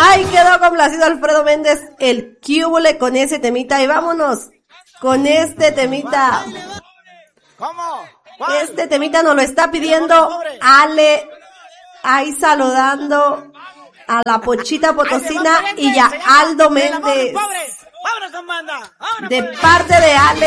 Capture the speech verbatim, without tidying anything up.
Ay, quedó complacido Alfredo Méndez, el cúbule con ese temita. Y vámonos con este temita. ¿Cómo? Este temita nos lo está pidiendo Ale, ahí saludando a la Pochita Potosina y ya Aldo Méndez. ¡Vámonos con banda! De parte de Ale.